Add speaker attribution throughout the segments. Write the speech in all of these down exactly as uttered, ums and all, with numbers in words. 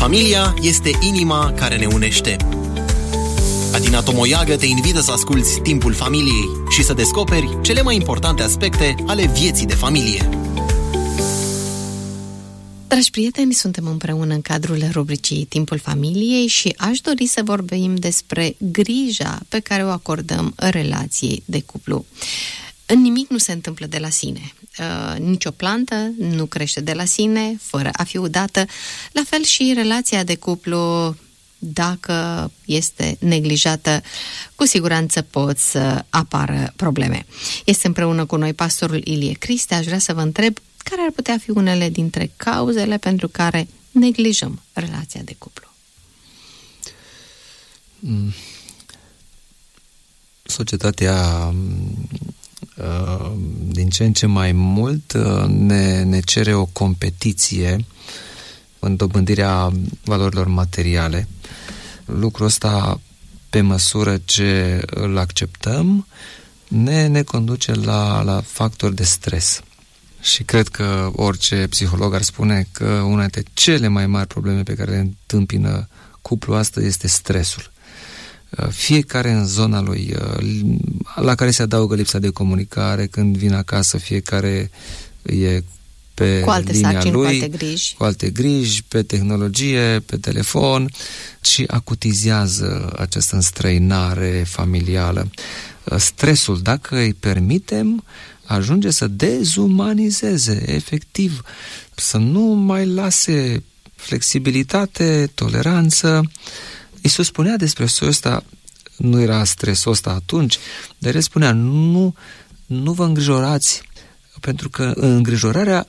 Speaker 1: Familia este inima care ne unește. Adina Tomoiagă te invită să asculți Timpul Familiei și să descoperi cele mai importante aspecte ale vieții de familie.
Speaker 2: Dragi prieteni, suntem împreună în cadrul rubricii Timpul Familiei și aș dori să vorbim despre grija pe care o acordăm relației de cuplu. Nimic nu se întâmplă de la sine. Uh, nicio plantă nu crește de la sine, fără a fi udată. La fel și relația de cuplu, dacă este neglijată, cu siguranță pot să apară probleme. Este împreună cu noi pastorul Ilie Criste. Aș vrea să vă întreb care ar putea fi unele dintre cauzele pentru care neglijăm relația de cuplu.
Speaker 3: Societatea din ce în ce mai mult ne, ne cere o competiție în dobândirea valorilor materiale. Lucrul ăsta, pe măsură ce îl acceptăm, ne, ne conduce la, la factori de stres. Și cred că orice psiholog ar spune că una dintre cele mai mari probleme pe care le întâmpină cuplul astăzi este stresul. Fiecare în zona lui, la care se adaugă lipsa de comunicare, când vine acasă fiecare e pe
Speaker 2: cu alte
Speaker 3: linia
Speaker 2: sarcini,
Speaker 3: lui,
Speaker 2: cu alte griji.
Speaker 3: cu alte griji, pe tehnologie, pe telefon, și acutizează această înstrăinare familială. Stresul, dacă îi permitem, ajunge să dezumanizeze, efectiv, să nu mai lase flexibilitate, toleranță. Iisus spunea despre soiul ăsta, nu era stresul ăsta atunci, dar el spunea, nu, nu vă îngrijorați, pentru că îngrijorarea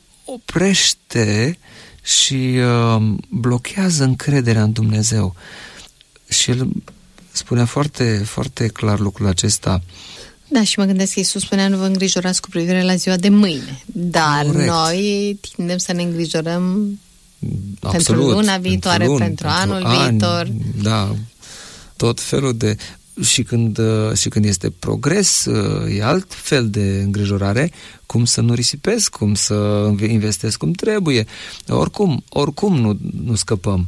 Speaker 3: oprește și uh, blochează încrederea în Dumnezeu. Și el spunea foarte, foarte clar lucrul acesta.
Speaker 2: Da, și mă gândesc că Iisus spunea, nu vă îngrijorați cu privire la ziua de mâine. Dar Corect. Noi tindem să ne îngrijorăm Absolut, pentru luna viitoare, pentru, luni, pentru, pentru anul ani, viitor.
Speaker 3: Da, tot felul de... Și când, și când este progres, e alt fel de îngrijorare, cum să nu risipesc, cum să investesc cum trebuie. Oricum, oricum nu, nu scăpăm.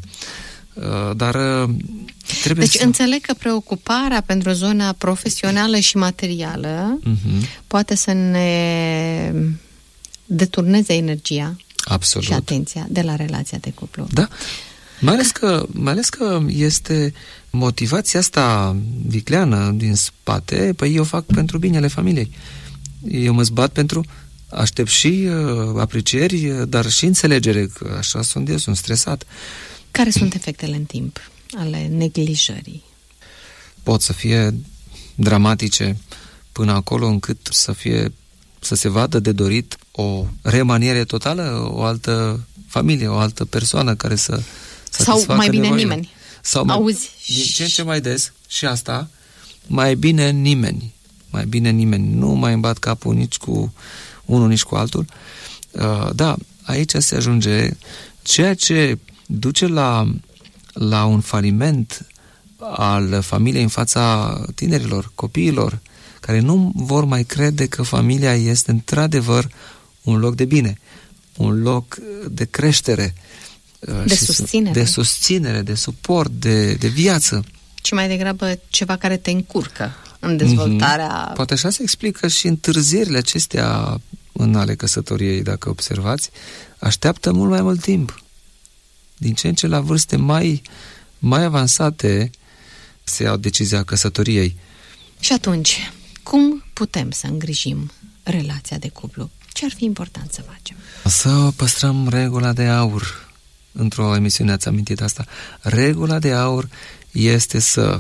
Speaker 3: Dar trebuie
Speaker 2: deci
Speaker 3: să...
Speaker 2: înțeleg că preocuparea pentru zona profesională și materială uh-huh. poate să ne deturneze energia
Speaker 3: Absolut.
Speaker 2: și atenția de la relația de cuplu.
Speaker 3: Da. Mai ales că, mai ales că este motivația asta vicleană din spate, păi eu fac pentru binele familiei. Eu mă zbat pentru, aștept și uh, aprecieri, dar și înțelegere, că așa sunt eu, sunt stresat.
Speaker 2: Care sunt efectele în timp ale neglijării?
Speaker 3: Pot să fie dramatice până acolo încât să fie, să se vadă de dorit o remaniere totală, o altă familie, o altă persoană care să
Speaker 2: sau mai bine nevoile. Nimeni.
Speaker 3: Sau mai,
Speaker 2: Auzi?
Speaker 3: Din ce în ce mai des, și asta, mai bine nimeni. Mai bine nimeni. Nu mai îmi bat capul nici cu unul, nici cu altul. Uh, da, aici se ajunge ceea ce duce la, la un faliment al familiei în fața tinerilor, copiilor, care nu vor mai crede că familia este într-adevăr un loc de bine, un loc de creștere,
Speaker 2: de susținere,
Speaker 3: de susținere, de suport, de, de viață.
Speaker 2: Ci mai degrabă ceva care te încurcă în dezvoltarea...
Speaker 3: Mm-hmm. Poate așa se explică și întârzierile acestea în ale căsătoriei, dacă observați, așteaptă mult mai mult timp. Din ce în ce la vârste mai, mai avansate se iau decizia căsătoriei.
Speaker 2: Și atunci, cum putem să îngrijim relația de cuplu? Ce ar fi important să facem?
Speaker 3: Să păstrăm regula de aur. Într-o emisiune ați amintit asta. Regula de aur este să,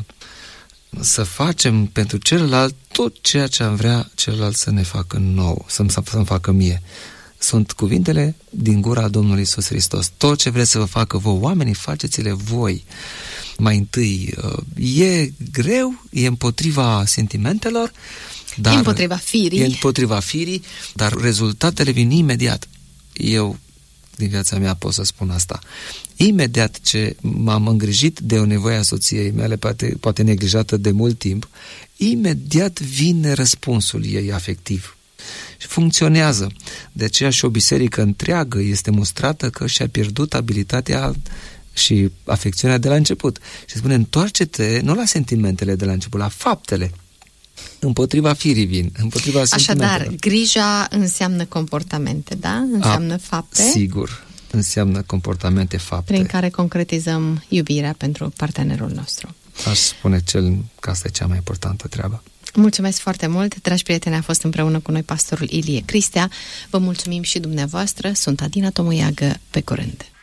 Speaker 3: să facem pentru celălalt tot ceea ce am vrea celălalt să ne facă nou, să-mi, să-mi facă mie. Sunt cuvintele din gura Domnului Iisus Hristos. Tot ce vreți să vă facă voi, oamenii, faceți-le voi. Mai întâi, e greu, e împotriva sentimentelor, dar
Speaker 2: e împotriva firii.
Speaker 3: E împotriva firii, dar rezultatele vin imediat. Eu, din viața mea, pot să spun asta. Imediat ce m-am îngrijit de o nevoie a soției mele, poate, poate neglijată de mult timp, imediat vine răspunsul ei afectiv. Și funcționează. De aceea și o biserică întreagă este mostrată că și-a pierdut abilitatea și afecțiunea de la început. Și spune, întoarce-te nu la sentimentele de la început, la faptele. Împotriva firii vin, împotriva sentimentelor.
Speaker 2: Așadar, grija înseamnă comportamente, da? Înseamnă A, fapte.
Speaker 3: Sigur, înseamnă comportamente, fapte.
Speaker 2: Prin care concretizăm iubirea pentru partenerul nostru.
Speaker 3: Aș spune cel că asta e cea mai importantă treabă.
Speaker 2: Mulțumesc foarte mult, dragi prieteni, a fost împreună cu noi pastorul Ilie Cristea. Vă mulțumim și dumneavoastră, sunt Adina Tomoiagă, pe curând.